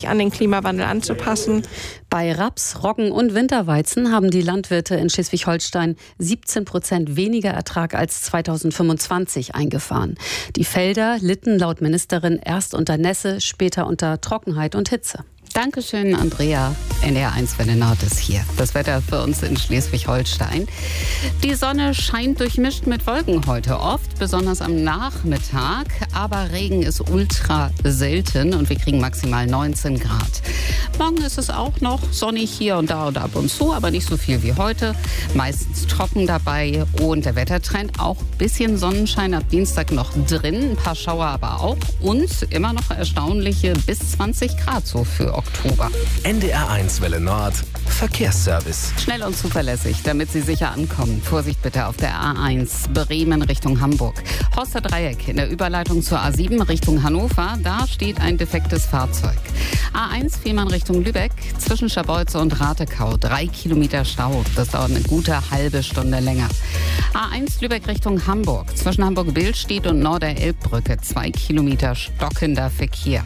sich an den Klimawandel anzupassen. Bei Raps, Roggen und Winterweizen haben die Landwirte in Schleswig-Holstein 17% weniger Ertrag als 2025 eingefahren. Die Felder litten laut Ministerin erst unter Nässe, später unter Trockenheit und Hitze. Dankeschön, Andrea. NDR1 Welle Nord ist hier. Das Wetter für uns in Schleswig-Holstein. Die Sonne scheint durchmischt mit Wolken heute oft, besonders am Nachmittag. Aber Regen ist ultra selten und wir kriegen maximal 19 Grad. Morgen ist es auch noch sonnig hier und da und ab und zu, aber nicht so viel wie heute. Meistens trocken dabei und der Wettertrend auch ein bisschen Sonnenschein ab Dienstag noch drin. Ein paar Schauer aber auch und immer noch erstaunliche bis 20 Grad so für Oktober. NDR1 Welle Nord, Verkehrsservice. Schnell und zuverlässig, damit Sie sicher ankommen. Vorsicht bitte auf der A1 Bremen Richtung Hamburg. Horster Dreieck in der Überleitung zur A7 Richtung Hannover. Da steht ein defektes Fahrzeug. A1 Fehmarn Richtung Lübeck. Zwischen Scharbeutze und Ratekau 3 Kilometer Stau. Das dauert eine gute halbe Stunde länger. A1 Lübeck Richtung Hamburg. Zwischen Hamburg-Billstedt und Norder-Elbbrücke 2 Kilometer stockender Verkehr.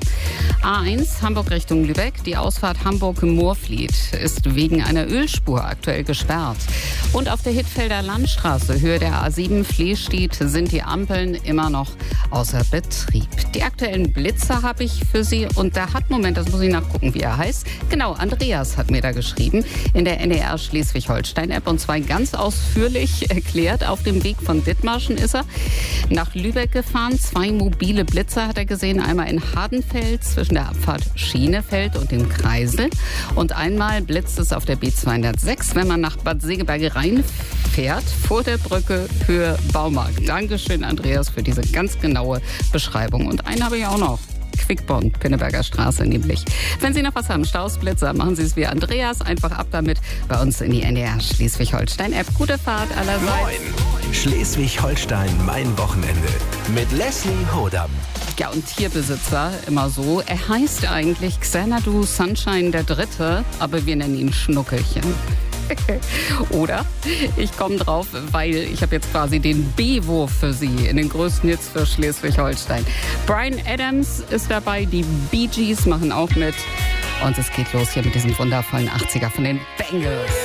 A1 Hamburg Richtung Lübeck. Die Ausfahrt Hamburg-Moorfliet ist wegen einer Ölspur aktuell gesperrt. Und auf der Hittfelder Landstraße, Höhe der A7 Flehstedt, sind die Ampeln immer noch außer Betrieb. Die aktuellen Blitzer habe ich für Sie und da hat, Moment, das muss ich nachgucken, wie er heißt. Genau, Andreas hat mir da geschrieben in der NDR Schleswig-Holstein-App und zwar ganz ausführlich erklärt. Auf dem Weg von Dithmarschen ist er nach Lübeck gefahren. 2 mobile Blitzer hat er gesehen, einmal in Hardenfeld zwischen der Abfahrt Schienefeld und dem Kreisel und einmal blitzt es auf der B206, wenn man nach Bad Segeberge reinfährt, vor der Brücke Höhe Baumarkt. Dankeschön, Andreas, für diese ganz genaue Beschreibung. Und einen habe ich auch noch. Quickborn, Pinneberger Straße nämlich. Wenn Sie noch was haben, Staus, Blitzer, machen Sie es wie Andreas. Einfach ab damit bei uns in die NDR Schleswig-Holstein-App. Gute Fahrt allerseits. 9. Schleswig-Holstein, mein Wochenende. Mit Leslie Hodam. Ja, und Tierbesitzer immer so. Er heißt eigentlich Xanadu Sunshine der Dritte, aber wir nennen ihn Schnuckelchen. Oder ich komme drauf, weil ich habe jetzt quasi den B-Wurf für Sie in den größten Hits für Schleswig-Holstein. Bryan Adams ist dabei, die Bee Gees machen auch mit. Und es geht los hier mit diesem wundervollen 80er von den Bangles.